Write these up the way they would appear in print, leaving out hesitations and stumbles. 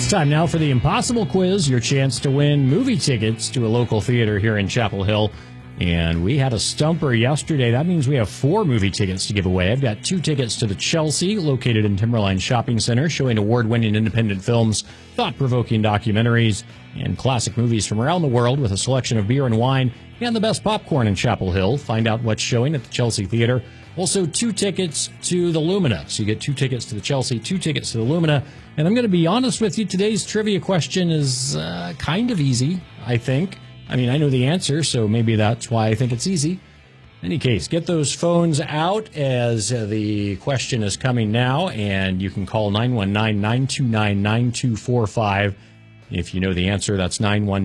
It's time now for the Impossible Quiz, your chance to win movie tickets to a local theater here in Chapel Hill. And we had a stumper yesterday. That means we have 4 movie tickets to give away. I've got 2 tickets to the Chelsea, located in Timberline Shopping Center, showing award-winning independent films, thought-provoking documentaries, and classic movies from around the world with a selection of beer and wine and the best popcorn in Chapel Hill. Find out what's showing at the Chelsea Theater. Also, 2 tickets to the Lumina. So you get 2 tickets to the Chelsea, 2 tickets to the Lumina. And I'm going to be honest with you, today's trivia question is kind of easy, I think. I mean, I know the answer, so maybe that's why I think it's easy. In any case, get those phones out as the question is coming now, and you can call 919-929-9245. If you know the answer, that's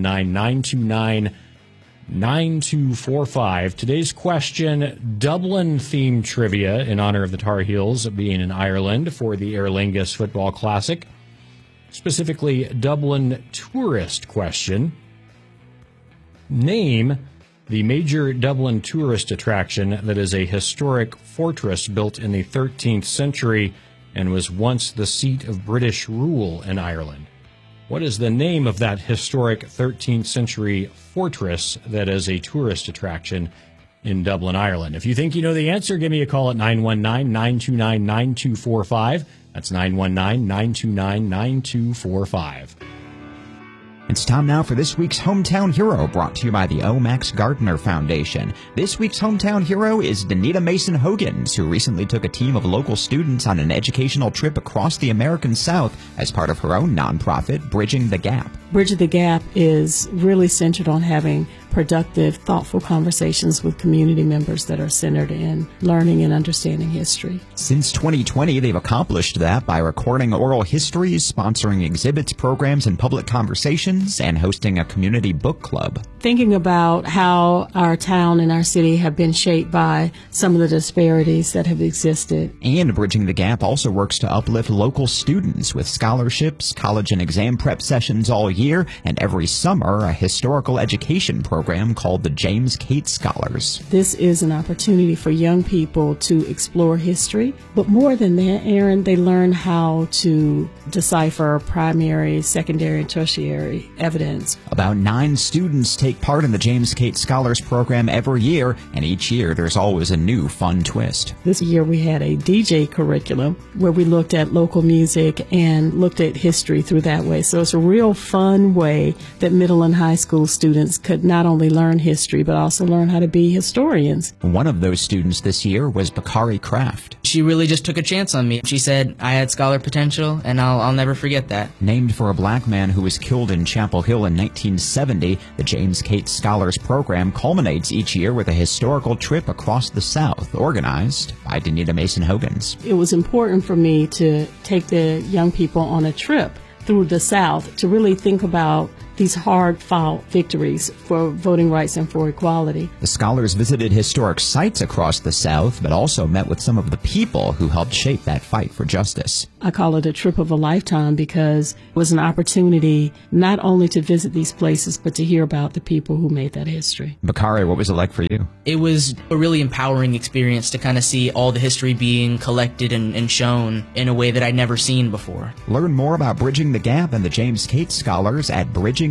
919-929-9245. Today's question, Dublin-themed trivia in honor of the Tar Heels being in Ireland for the Aer Lingus Football Classic. Specifically, Dublin tourist question. Name the major Dublin tourist attraction that is a historic fortress built in the 13th century and was once the seat of British rule in Ireland. What is the name of that historic 13th century fortress that is a tourist attraction in Dublin, Ireland? If you think you know the answer, give me a call at 919-929-9245. That's 919-929-9245. It's time now for this week's Hometown Hero, brought to you by the O. Max Gardner Foundation. This week's Hometown Hero is Danita Mason Hogans, who recently took a team of local students on an educational trip across the American South as part of her own nonprofit, Bridging the Gap. Bridging the Gap is really centered on having productive, thoughtful conversations with community members that are centered in learning and understanding history. Since 2020, they've accomplished that by recording oral histories, sponsoring exhibits, programs, and public conversations, and hosting a community book club. Thinking about how our town and our city have been shaped by some of the disparities that have existed. And Bridging the Gap also works to uplift local students with scholarships, college and exam prep sessions all year, and every summer, a historical education program called the James Cates Scholars. This is an opportunity for young people to explore history, but more than that, Aaron, they learn how to decipher primary, secondary, and tertiary evidence. About 9 students take part in the James Cates Scholars program every year, and each year there's always a new fun twist. This year we had a DJ curriculum where we looked at local music and looked at history through that way. So it's a real fun way that middle and high school students could not only learn history, but also learn how to be historians. One of those students this year was Bakari Kraft. She really just took a chance on me. She said I had scholar potential, and I'll never forget that. Named for a black man who was killed in Chapel Hill in 1970, the James Cates Scholars program culminates each year with a historical trip across the South, organized by Danita Mason Hogans. It was important for me to take the young people on a trip through the South to really think about these hard-fought victories for voting rights and for equality. The scholars visited historic sites across the South, but also met with some of the people who helped shape that fight for justice. I call it a trip of a lifetime because it was an opportunity not only to visit these places, but to hear about the people who made that history. Bakari, what was it like for you? It was a really empowering experience to kind of see all the history being collected and shown in a way that I'd never seen before. Learn more about Bridging the Gap and the James Cates Scholars at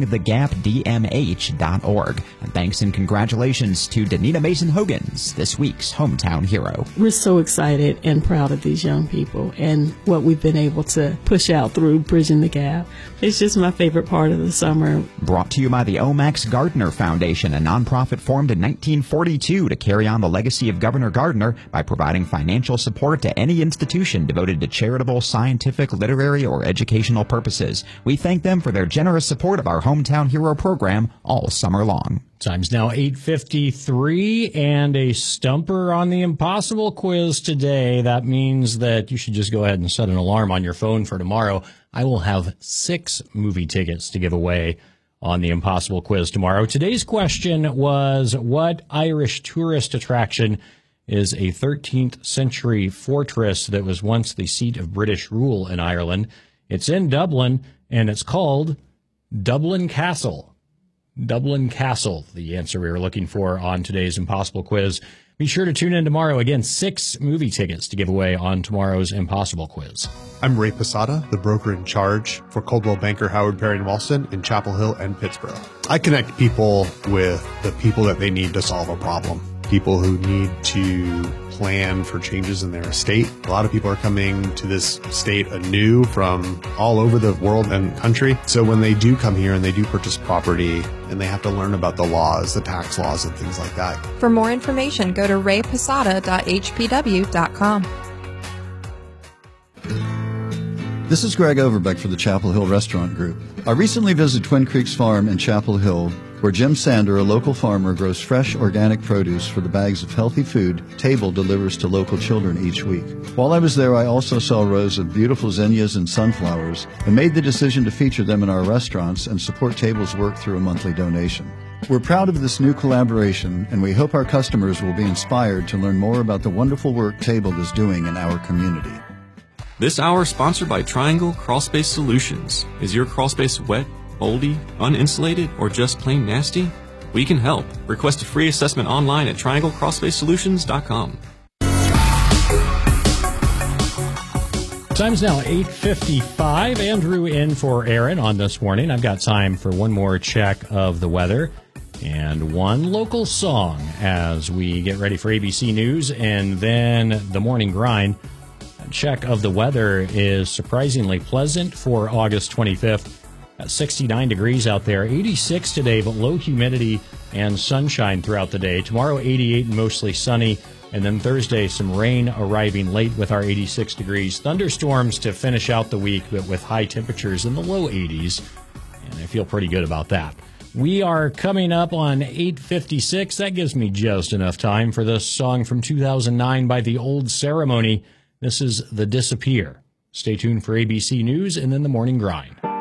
bridgingthegapdmh.org. And thanks and congratulations to Danita Mason Hogans, this week's Hometown Hero. We're so excited and proud of these young people and what we've been able to push out through Bridging the Gap. It's just my favorite part of the summer. Brought to you by the O. Max Gardner Foundation, a nonprofit formed in 1942 to carry on the legacy of Governor Gardner by providing financial support to any institution devoted to charitable, scientific, literary, or educational purposes. We thank them for their generous support of our Hometown Hero program all summer long. Time's now 8:53 and a stumper on the Impossible Quiz today. That means that you should just go ahead and set an alarm on your phone for tomorrow. I will have 6 movie tickets to give away on the Impossible Quiz tomorrow. Today's question was, what Irish tourist attraction is a 13th century fortress that was once the seat of British rule in Ireland? It's in Dublin, and it's called Dublin Castle. Dublin Castle, the answer we were looking for on today's Impossible Quiz. Be sure to tune in tomorrow. Again, 6 movie tickets to give away on tomorrow's Impossible Quiz. I'm Ray Posada, the broker in charge for Coldwell Banker Howard Perry & Walston in Chapel Hill and Pittsburgh. I connect people with the people that they need to solve a problem. People who need to plan for changes in their estate. A lot of people are coming to this state anew from all over the world and country. So when they do come here and they do purchase property and they have to learn about the laws, the tax laws and things like that. For more information, go to rayposada.hpw.com. This is Greg Overbeck for the Chapel Hill Restaurant Group. I recently visited Twin Creeks Farm in Chapel Hill, where Jim Sander, a local farmer, grows fresh organic produce for the bags of healthy food Table delivers to local children each week. While I was there, I also saw rows of beautiful zinnias and sunflowers and made the decision to feature them in our restaurants and support Table's work through a monthly donation. We're proud of this new collaboration, and we hope our customers will be inspired to learn more about the wonderful work Table is doing in our community. This hour is sponsored by Triangle Crawlspace Solutions. Is your crawlspace wet, moldy, uninsulated, or just plain nasty? We can help. Request a free assessment online at trianglecrawlspacesolutions.com. Time's now 8:55. Andrew in for Aaron on this morning. I've got time for one more check of the weather and one local song as we get ready for ABC News and then the morning grind. A check of the weather is surprisingly pleasant for August 25th. 69 degrees out there, 86 today, but low humidity and sunshine throughout the day. Tomorrow, 88 and mostly sunny. And then Thursday, some rain arriving late with our 86 degrees. Thunderstorms to finish out the week, but with high temperatures in the low 80s. And I feel pretty good about that. We are coming up on 8:56. That gives me just enough time for this song from 2009 by The Old Ceremony. This is The Disappear. Stay tuned for ABC News and then the morning grind.